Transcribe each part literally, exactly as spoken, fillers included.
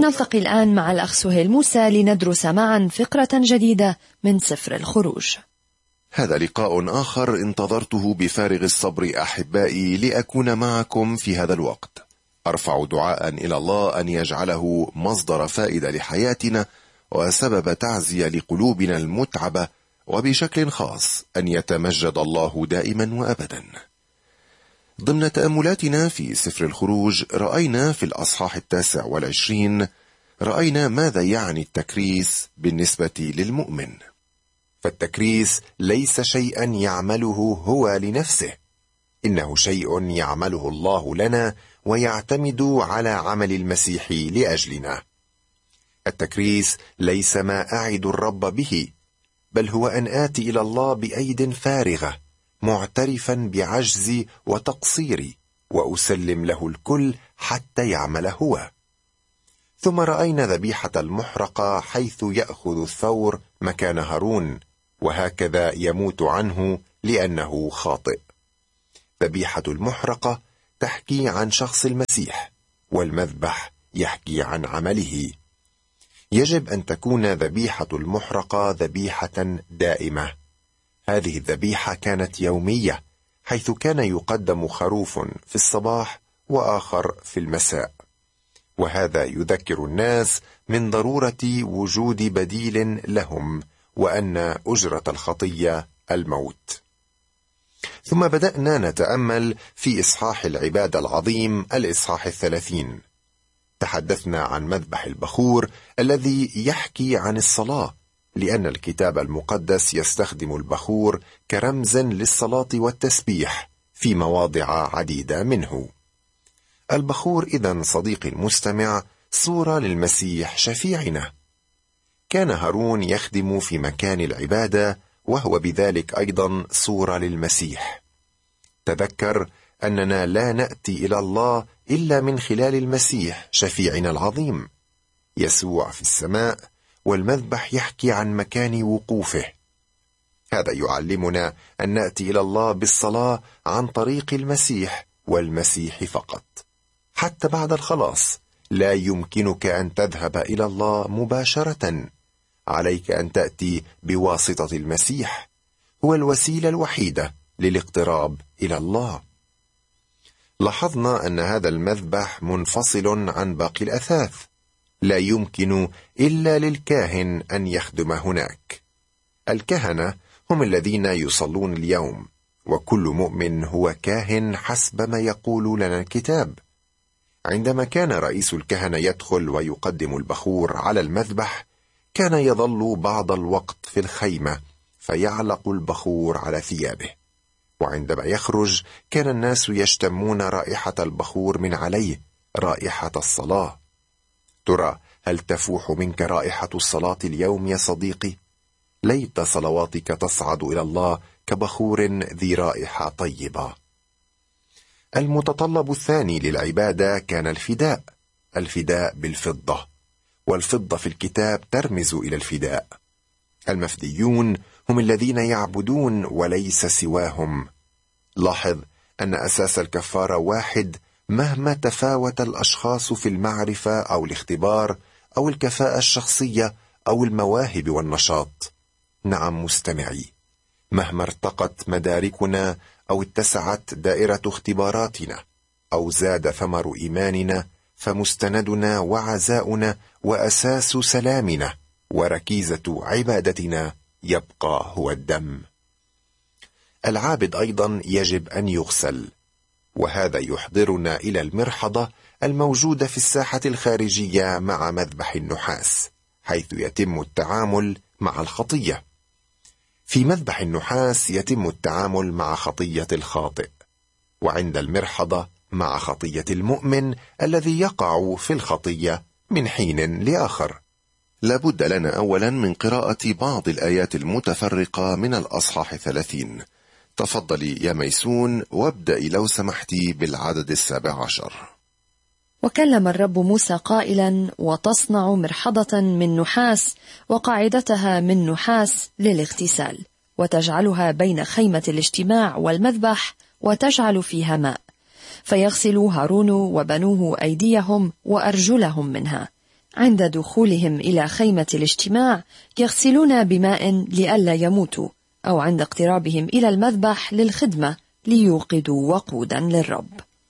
نلتقي الآن مع الأخ سهيل موسى لندرس معا فقرة جديدة من سفر الخروج. هذا لقاء آخر انتظرته بفارغ الصبر أحبائي لأكون معكم في هذا الوقت. أرفع دعاء إلى الله أن يجعله مصدر فائدة لحياتنا وسبب تعزية لقلوبنا المتعبة، وبشكل خاص أن يتمجد الله دائما وأبدا. ضمن تأملاتنا في سفر الخروج رأينا في الأصحاح التاسع والعشرين رأينا ماذا يعني التكريس بالنسبة للمؤمن. فالتكريس ليس شيئا يعمله هو لنفسه، إنه شيء يعمله الله لنا ويعتمد على عمل المسيح لأجلنا. التكريس ليس ما أعد الرب به، بل هو أن آتي إلى الله بأيد فارغة معترفا بعجزي وتقصيري وأسلم له الكل حتى يعمل هو. ثم رأينا ذبيحة المحرقة حيث يأخذ الثور مكان هارون، وهكذا يموت عنه لأنه خاطئ. ذبيحة المحرقة تحكي عن شخص المسيح، والمذبح يحكي عن عمله. يجب أن تكون ذبيحة المحرقة ذبيحة دائمة. هذه الذبيحة كانت يومية، حيث كان يقدم خروف في الصباح وآخر في المساء، وهذا يذكر الناس من ضرورة وجود بديل لهم، وأن أجرة الخطية الموت. ثم بدأنا نتأمل في إصحاح العبادة العظيم الإصحاح الثلاثين. تحدثنا عن مذبح البخور الذي يحكي عن الصلاة، لأن الكتاب المقدس يستخدم البخور كرمز للصلاة والتسبيح في مواضع عديدة منه. البخور إذن صديقي المستمع صورة للمسيح شفيعنا. كان هارون يخدم في مكان العبادة، وهو بذلك أيضا صورة للمسيح. تذكر أننا لا نأتي إلى الله إلا من خلال المسيح شفيعنا العظيم. يسوع في السماء، والمذبح يحكي عن مكان وقوفه. هذا يعلمنا أن نأتي إلى الله بالصلاة عن طريق المسيح والمسيح فقط. حتى بعد الخلاص لا يمكنك أن تذهب إلى الله مباشرة، عليك أن تأتي بواسطة المسيح، هو الوسيلة الوحيدة للاقتراب إلى الله. لاحظنا أن هذا المذبح منفصل عن باقي الأثاث، لا يمكن إلا للكاهن أن يخدم هناك. الكهنة هم الذين يصلون اليوم، وكل مؤمن هو كاهن حسب ما يقول لنا الكتاب. عندما كان رئيس الكهنة يدخل ويقدم البخور على المذبح، كان يظل بعض الوقت في الخيمة فيعلق البخور على ثيابه، وعندما يخرج كان الناس يشتمون رائحة البخور من عليه، رائحة الصلاة. ترى هل تفوح منك رائحة الصلاة اليوم يا صديقي؟ ليت صلواتك تصعد إلى الله كبخور ذي رائحة طيبة. المتطلب الثاني للعبادة كان الفداء، الفداء بالفضة، والفضة في الكتاب ترمز إلى الفداء. المفديون هم الذين يعبدون وليس سواهم. لاحظ أن أساس الكفارة واحد مهما تفاوت الأشخاص في المعرفة أو الاختبار أو الكفاءة الشخصية أو المواهب والنشاط. نعم مستمعي، مهما ارتقت مداركنا أو اتسعت دائرة اختباراتنا أو زاد ثمر إيماننا، فمستندنا وعزاؤنا وأساس سلامنا وركيزة عبادتنا يبقى هو الدم. العابد أيضا يجب أن يغسل، وهذا يحضرنا إلى المرحضة الموجودة في الساحة الخارجية مع مذبح النحاس، حيث يتم التعامل مع الخطية. في مذبح النحاس يتم التعامل مع خطية الخاطئ، وعند المرحضة مع خطية المؤمن الذي يقع في الخطية من حين لآخر. لابد لنا أولا من قراءة بعض الآيات المتفرقة من الأصحاح الثلاثين. تفضلي يا ميسون، وابدأي لو سمحتي بالعدد السابع عشر. وكلم الرب موسى قائلا: وتصنع مرحضة من نحاس وقاعدتها من نحاس للاغتسال، وتجعلها بين خيمة الاجتماع والمذبح، وتجعل فيها ماء، فيغسل هارون وبنوه أيديهم وأرجلهم منها. عند دخولهم إلى خيمة الاجتماع يغسلون بماء لئلا يموتوا، أو عند اقترابهم إلى المذبح للخدمة ليوقدوا وقودا للرب.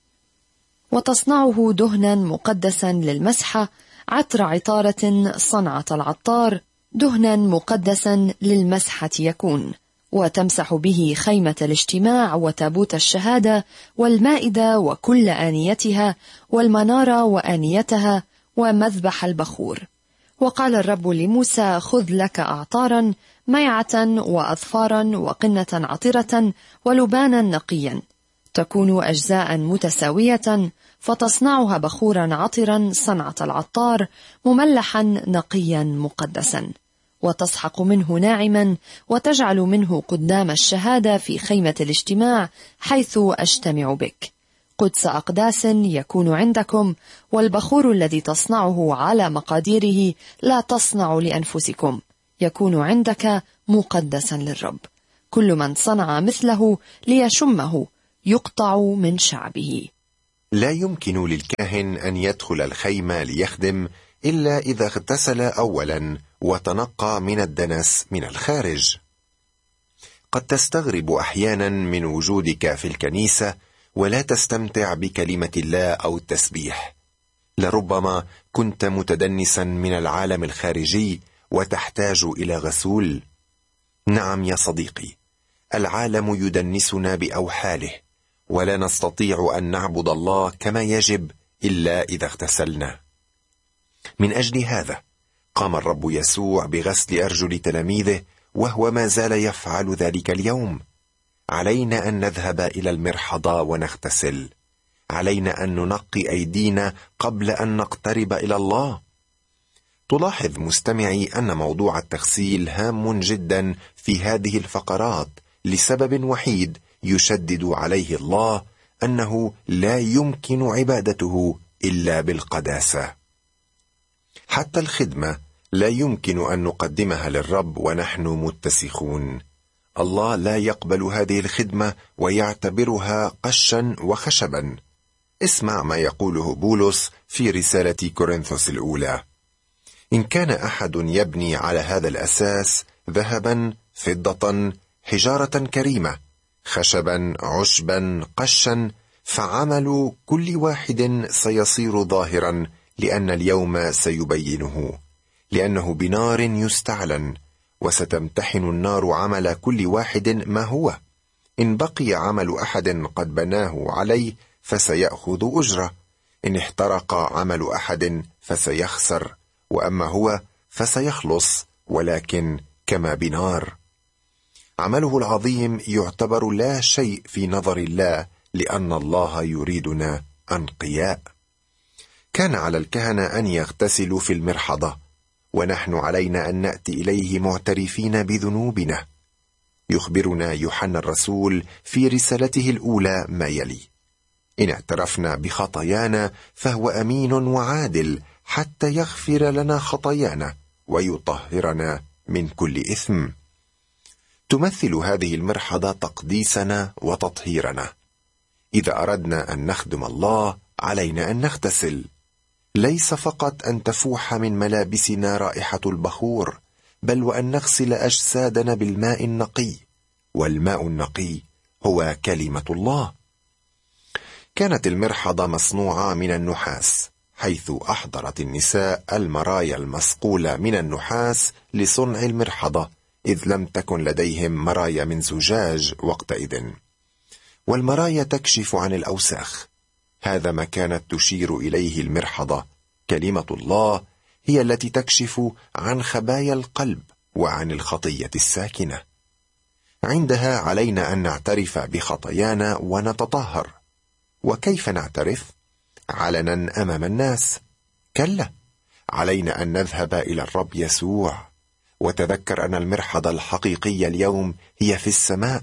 وتصنعه دهنا مقدسا للمسحة، عطر عطارة صنعة العطار، دهنا مقدسا للمسحة يكون، وتمسح به خيمة الاجتماع وتابوت الشهادة والمائدة وكل آنيتها والمنارة وآنيتها ومذبح البخور. وقال الرب لموسى: خذ لك أعطارا ميعة وأظفارا وقنة عطرة ولبانا نقيا، تكون أجزاء متساوية، فتصنعها بخورا عطرا صنعة العطار مملحا نقيا مقدسا، وتسحق منه ناعما، وتجعل منه قدام الشهادة في خيمة الاجتماع حيث أجتمع بك. قدس أقداس يكون عندكم، والبخور الذي تصنعه على مقاديره لا تصنع لأنفسكم، يكون عندك مقدسا للرب. كل من صنع مثله ليشمه يقطع من شعبه. لا يمكن للكاهن أن يدخل الخيمة ليخدم إلا إذا اغتسل أولا وتنقى من الدنس من الخارج. قد تستغرب أحيانا من وجودك في الكنيسة ولا تستمتع بكلمة الله أو التسبيح. لربما كنت متدنسا من العالم الخارجي وتحتاج إلى غسول. نعم يا صديقي، العالم يدنسنا بأوحاله، ولا نستطيع أن نعبد الله كما يجب إلا إذا اغتسلنا. من أجل هذا قام الرب يسوع بغسل أرجل تلاميذه، وهو ما زال يفعل ذلك اليوم. علينا أن نذهب إلى المرحضة ونغتسل. علينا أن ننقي أيدينا قبل أن نقترب إلى الله. تلاحظ مستمعي أن موضوع التغسيل هام جدا في هذه الفقرات لسبب وحيد يشدد عليه الله، أنه لا يمكن عبادته إلا بالقداسة. حتى الخدمة لا يمكن أن نقدمها للرب ونحن متسخون. الله لا يقبل هذه الخدمة ويعتبرها قشا وخشبا. اسمع ما يقوله بولس في رسالة كورنثوس الأولى: إن كان أحد يبني على هذا الأساس ذهبا، فضة، حجارة كريمة، خشبا، عشبا، قشا، فعمل كل واحد سيصير ظاهرا، لأن اليوم سيبينه، لأنه بنار يستعلن، وستمتحن النار عمل كل واحد ما هو. إن بقي عمل أحد قد بناه عليه فسيأخذ أجرة، إن احترق عمل أحد فسيخسر، وأما هو فسيخلص، ولكن كما بنار. عمله العظيم يعتبر لا شيء في نظر الله، لأن الله يريدنا أنقياء. كان على الكهنة أن يغتسلوا في المرحضة، ونحن علينا أن نأتي إليه معترفين بذنوبنا. يخبرنا يوحنا الرسول في رسالته الأولى ما يلي: إن اعترفنا بخطايانا فهو أمين وعادل حتى يغفر لنا خطايانا ويطهرنا من كل إثم. تمثل هذه المرحضة تقديسنا وتطهيرنا. إذا أردنا أن نخدم الله علينا أن نغتسل، ليس فقط أن تفوح من ملابسنا رائحة البخور، بل وأن نغسل أجسادنا بالماء النقي، والماء النقي هو كلمة الله. كانت المرحضة مصنوعة من النحاس، حيث أحضرت النساء المرايا المصقولة من النحاس لصنع المرحضة، إذ لم تكن لديهم مرايا من زجاج وقتئذ. والمرايا تكشف عن الأوساخ. هذا ما كانت تشير إليه المرحضة. كلمة الله هي التي تكشف عن خبايا القلب وعن الخطية الساكنة. عندها علينا أن نعترف بخطايانا ونتطهر. وكيف نعترف؟ علنا أمام الناس؟ كلا، علينا أن نذهب إلى الرب يسوع. وتذكر أن المرحضة الحقيقية اليوم هي في السماء.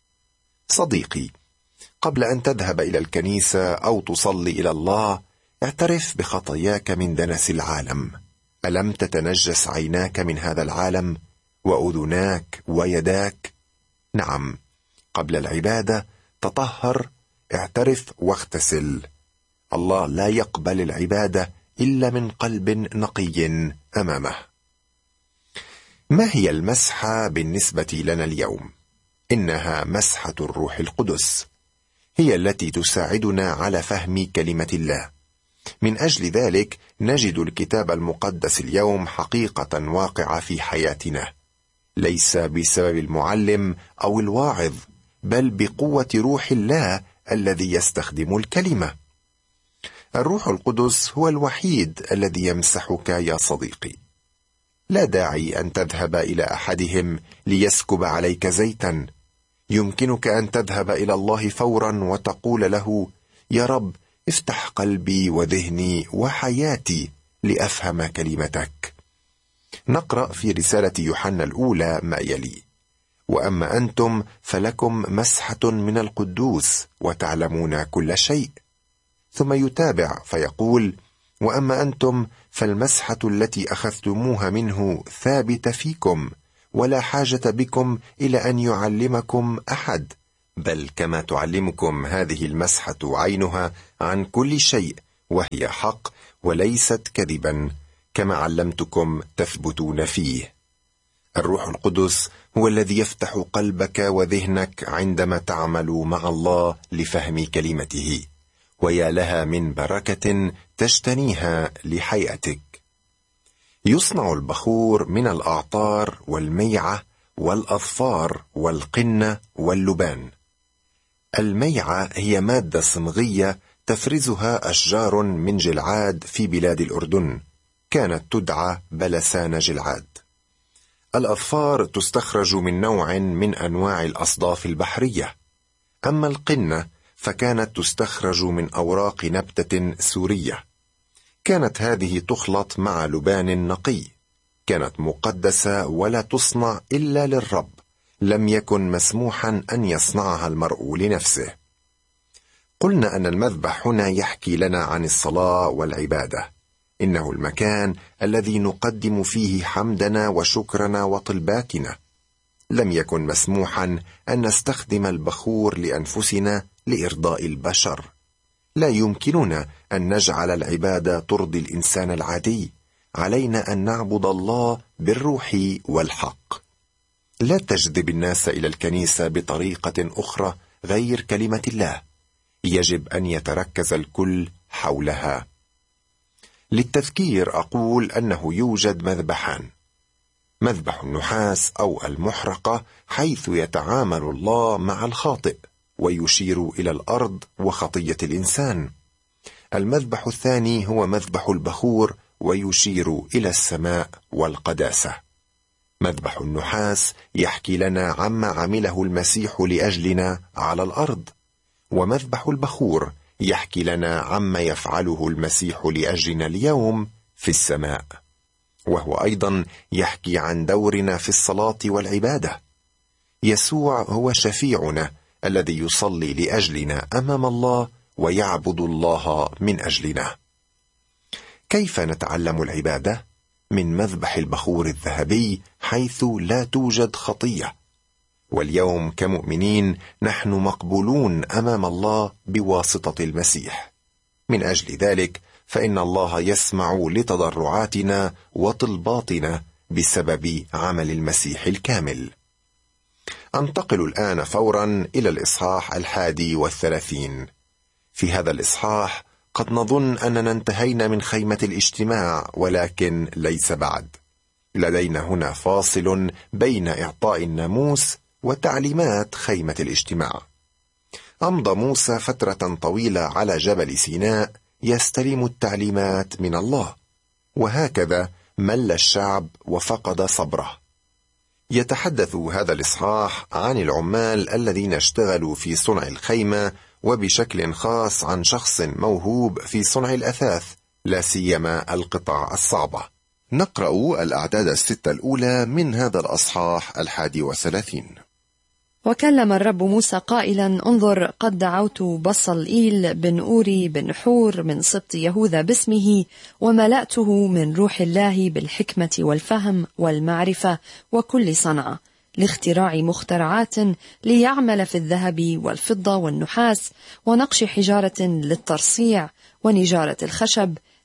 صديقي، قبل أن تذهب إلى الكنيسة أو تصلي إلى الله، اعترف بخطاياك من دنس العالم. ألم تتنجس عيناك من هذا العالم، وأذناك ويداك؟ نعم، قبل العبادة تطهر، اعترف واغتسل. الله لا يقبل العبادة إلا من قلب نقي أمامه. ما هي المسحة بالنسبة لنا اليوم؟ إنها مسحة الروح القدس، هي التي تساعدنا على فهم كلمة الله. من أجل ذلك نجد الكتاب المقدس اليوم حقيقة واقعة في حياتنا، ليس بسبب المعلم أو الواعظ، بل بقوة روح الله الذي يستخدم الكلمة. الروح القدس هو الوحيد الذي يمسحك يا صديقي. لا داعي أن تذهب إلى أحدهم ليسكب عليك زيتا. يمكنك أن تذهب إلى الله فورا وتقول له: يا رب، افتح قلبي وذهني وحياتي لأفهم كلمتك. نقرأ في رسالة يوحنا الأولى ما يلي: وأما أنتم فلكم مسحة من القدوس وتعلمون كل شيء. ثم يتابع فيقول: وأما أنتم فالمسحة التي أخذتموها منه ثابتة فيكم، ولا حاجة بكم إلى أن يعلمكم أحد، بل كما تعلمكم هذه المسحة عينها عن كل شيء، وهي حق وليست كذبا، كما علمتكم تثبتون فيه. الروح القدس هو الذي يفتح قلبك وذهنك عندما تعمل مع الله لفهم كلمته، ويا لها من بركة تجتنيها لحياتك. يصنع البخور من الأعطار والميعة والأظفار والقنة واللبان. الميعة هي مادة صمغية تفرزها أشجار من جلعاد في بلاد الأردن، كانت تدعى بلسان جلعاد. الأظفار تستخرج من نوع من أنواع الأصداف البحرية. أما القنة فكانت تستخرج من أوراق نبتة سورية. كانت هذه تخلط مع لبان نقي، كانت مقدسة ولا تصنع إلا للرب، لم يكن مسموحا أن يصنعها المرء لنفسه. قلنا أن المذبح هنا يحكي لنا عن الصلاة والعبادة، إنه المكان الذي نقدم فيه حمدنا وشكرنا وطلباتنا. لم يكن مسموحا أن نستخدم البخور لأنفسنا لإرضاء البشر. لا يمكننا أن نجعل العبادة ترضي الإنسان العادي، علينا أن نعبد الله بالروح والحق. لا تجذب الناس إلى الكنيسة بطريقة أخرى غير كلمة الله، يجب أن يتركز الكل حولها. للتذكير أقول أنه يوجد مذبحان: مذبح النحاس أو المحرقة، حيث يتعامل الله مع الخاطئ ويشير إلى الأرض وخطية الإنسان. المذبح الثاني هو مذبح البخور، ويشير إلى السماء والقداسة. مذبح النحاس يحكي لنا عما عمله المسيح لأجلنا على الأرض، ومذبح البخور يحكي لنا عما يفعله المسيح لأجلنا اليوم في السماء، وهو أيضا يحكي عن دورنا في الصلاة والعبادة. يسوع هو شفيعنا الذي يصلي لأجلنا أمام الله ويعبد الله من أجلنا. كيف نتعلم العبادة؟ من مذبح البخور الذهبي، حيث لا توجد خطية. واليوم كمؤمنين نحن مقبولون أمام الله بواسطة المسيح. من أجل ذلك فإن الله يسمع لتضرعاتنا وطلباتنا بسبب عمل المسيح الكامل. أنتقل الآن فورا إلى الإصحاح الحادي والثلاثين. في هذا الإصحاح قد نظن أننا انتهينا من خيمة الاجتماع، ولكن ليس بعد. لدينا هنا فاصل بين إعطاء الناموس وتعليمات خيمة الاجتماع. أمضى موسى فترة طويلة على جبل سيناء يستلم التعليمات من الله، وهكذا مل الشعب وفقد صبره. يتحدث هذا الإصحاح عن العمال الذين اشتغلوا في صنع الخيمة، وبشكل خاص عن شخص موهوب في صنع الأثاث، لا سيما القطع الصعبة. نقرأ الأعداد الستة الأولى من هذا الأصحاح الحادي والثلاثين. وكلم الرب موسى قائلا: انظر، قد دعوت بصلئيل بن أوري بن حور من سبط يهوذا باسمه، وملأته من روح الله بالحكمة والفهم والمعرفة وكل صنعة، لاختراع مخترعات، ليعمل في الذهب والفضة والنحاس ونقش حجارة للترصيع ونجارة الخشب،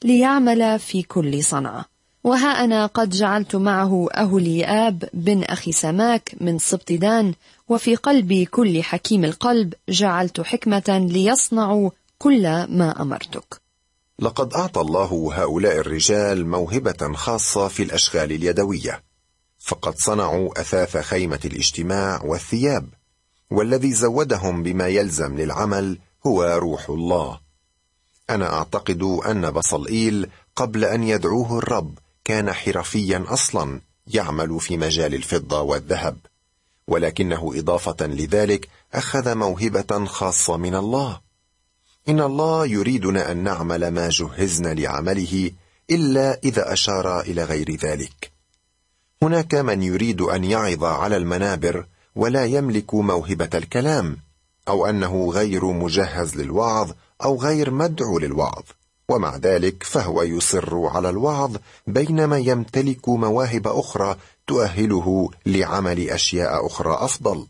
ليعمل في كل صنعة. وها أنا قد جعلت معه أهوليآب بن أخي سماك من سبط دان، وفي قلب كل حكيم القلب جعلت حكمة ليصنعوا كل ما أمرتك. لقد أعطى الله هؤلاء الرجال موهبة خاصة في الأشغال اليدوية، فقد صنعوا أثاث خيمة الاجتماع والثياب، والذي زودهم بما يلزم للعمل هو روح الله. أنا أعتقد أن بصلئيل قبل أن يدعوه الرب كان حرفيا أصلا يعمل في مجال الفضة والذهب، ولكنه إضافة لذلك أخذ موهبة خاصة من الله. إن الله يريدنا أن نعمل ما جهزنا لعمله إلا إذا أشار إلى غير ذلك. هناك من يريد أن يعظ على المنابر ولا يملك موهبة الكلام، أو أنه غير مجهز للوعظ أو غير مدعو للوعظ، ومع ذلك فهو يصر على الوعظ بينما يمتلك مواهب أخرى تؤهله لعمل أشياء أخرى أفضل.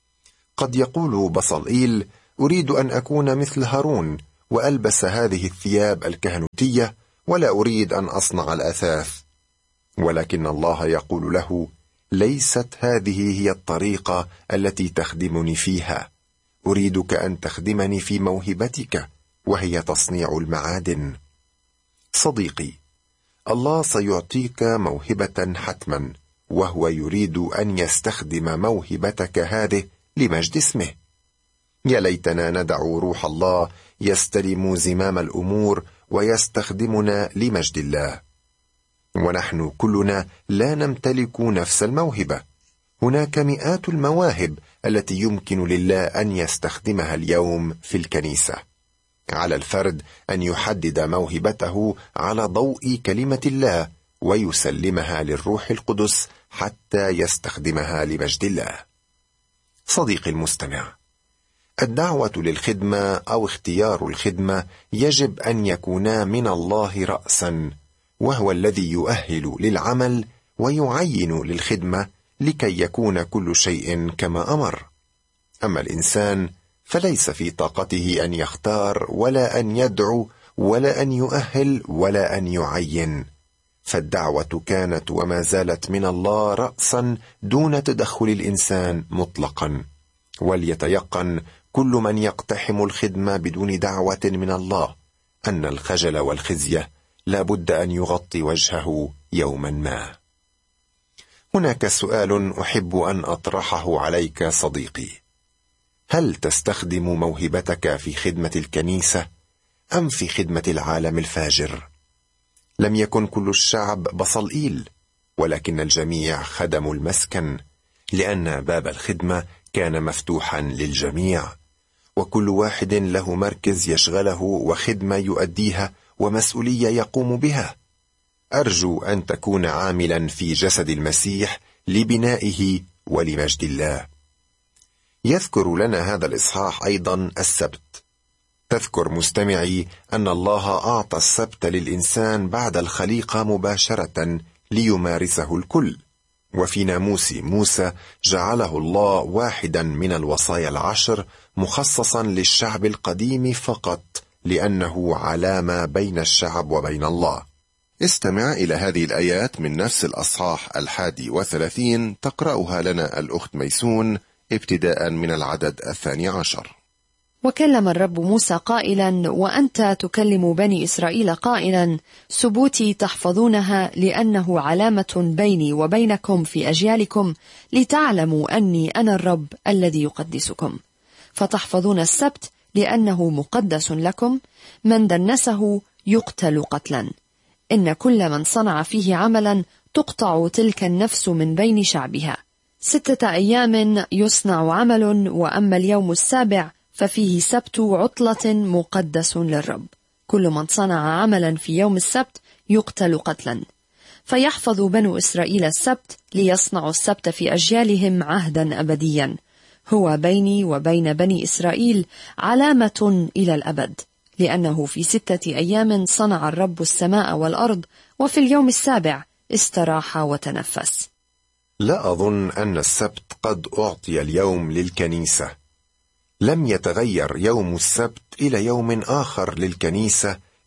قد يقول بصلئيل: أريد أن أكون مثل هارون وألبس هذه الثياب الكهنوتية، ولا أريد أن أصنع الأثاث. ولكن الله يقول له: ليست هذه هي الطريقة التي تخدمني فيها، أريدك أن تخدمني في موهبتك، وهي تصنيع المعادن. صديقي، الله سيعطيك موهبة حتما، وهو يريد أن يستخدم موهبتك هذه لمجد اسمه. يا ليتنا ندع روح الله يستلم زمام الأمور ويستخدمنا لمجد الله. ونحن كلنا لا نمتلك نفس الموهبة. هناك مئات المواهب التي يمكن لله أن يستخدمها اليوم في الكنيسة. على الفرد أن يحدد موهبته على ضوء كلمة الله ويسلمها للروح القدس حتى يستخدمها لمجد الله. صديقي المستمع، الدعوة للخدمة أو اختيار الخدمة يجب أن يكونا من الله رأسا، وهو الذي يؤهل للعمل ويعين للخدمة لكي يكون كل شيء كما أمر. أما الإنسان فليس في طاقته أن يختار ولا أن يدعو ولا أن يؤهل ولا أن يعين، فالدعوة كانت وما زالت من الله رأسا دون تدخل الإنسان مطلقا. وليتيقن كل من يقتحم الخدمة بدون دعوة من الله أن الخجل والخزي لا بد أن يغطي وجهه يوما ما. هناك سؤال أحب أن أطرحه عليك صديقي: هل تستخدم موهبتك في خدمة الكنيسة أم في خدمة العالم الفاجر؟ لم يكن كل الشعب بصلئيل، ولكن الجميع خدموا المسكن، لأن باب الخدمة كان مفتوحا للجميع، وكل واحد له مركز يشغله وخدمة يؤديها ومسؤولية يقوم بها. أرجو أن تكون عاملا في جسد المسيح لبنائه ولمجد الله. يذكر لنا هذا الإصحاح أيضا السبت. تذكر مستمعي أن الله أعطى السبت للإنسان بعد الخليقة مباشرة ليمارسه الكل، وفي ناموس موسى جعله الله واحدا من الوصايا العشر مخصصا للشعب القديم فقط، لأنه علامة بين الشعب وبين الله. استمع إلى هذه الآيات من نفس الأصحاح الحادي وثلاثين، تقرأها لنا الأخت ميسون ابتداء من العدد الثاني عشر. وكلم الرب موسى قائلا: وأنت تكلم بني إسرائيل قائلا: سبوتي تحفظونها، لأنه علامة بيني وبينكم في أجيالكم، لتعلموا أني أنا الرب الذي يقدسكم. فتحفظون السبت لأنه مقدس لكم، من دنسه يقتل قتلا. إن كل من صنع فيه عملا تقطع تلك النفس من بين شعبها. ستة أيام يصنع عمل، وأما اليوم السابع ففيه سبت عطلة مقدس للرب. كل من صنع عملا في يوم السبت يقتل قتلا. فيحفظ بنو إسرائيل السبت ليصنعوا السبت في أجيالهم عهدا أبديا، هو بيني وبين بني إسرائيل علامة إلى الأبد، لأنه في ستة أيام صنع الرب السماء والأرض، وفي اليوم السابع استراح وتنفس. لا أظن أن السبت قد أعطي اليوم للكنيسة. لم يتغير يوم السبت إلى يوم آخر للكنيسة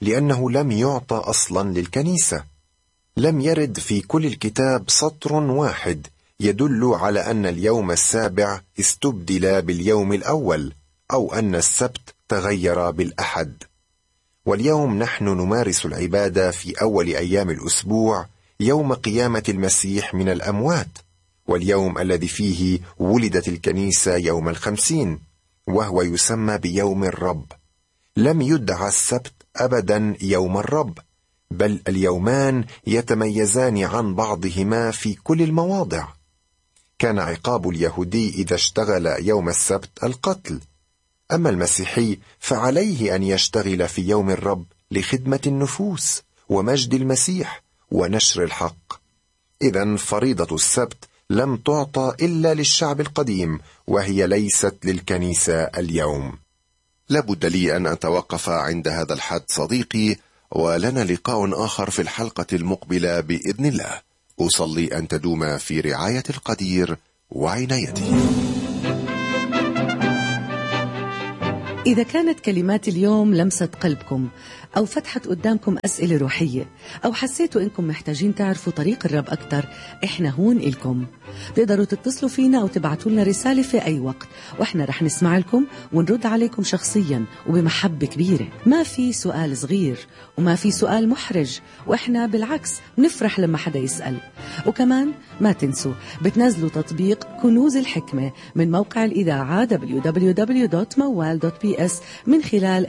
لأنه لم يعطى أصلا للكنيسة. لم يرد في كل الكتاب سطر واحد يدل على أن اليوم السابع استبدل باليوم الأول، أو أن السبت تغير بالأحد. واليوم نحن نمارس العبادة في أول أيام الأسبوع يوم قيامة المسيح من الأموات، واليوم الذي فيه ولدت الكنيسة يوم الخمسين، وهو يسمى بيوم الرب. لم يدعى السبت أبدا يوم الرب، بل اليومان يتميزان عن بعضهما في كل المواضع. كان عقاب اليهودي إذا اشتغل يوم السبت القتل، أما المسيحي فعليه أن يشتغل في يوم الرب لخدمة النفوس ومجد المسيح ونشر الحق. إذن فريضة السبت لم تعطى إلا للشعب القديم، وهي ليست للكنيسة اليوم. لابد لي أن أتوقف عند هذا الحد صديقي، ولنا لقاء آخر في الحلقة المقبلة بإذن الله. أصلي أن تدوم في رعاية القدير وعنايته. إذا كانت كلمات اليوم لمست قلبكم أو فتحت قدامكم أسئلة روحية، أو حسيتوا إنكم محتاجين تعرفوا طريق الرب أكتر، إحنا هون إلكم. تقدروا تتصلوا فينا أو تبعتوا لنا رسالة في أي وقت، وإحنا رح نسمع لكم ونرد عليكم شخصيا وبمحبة كبيرة. ما في سؤال صغير وما في سؤال محرج، وإحنا بالعكس نفرح لما حدا يسأل. وكمان ما تنسوا بتنزلوا تطبيق كنوز الحكمة من موقع الإذاعة دبليو دبليو دبليو دوت موال دوت بي إس من خلال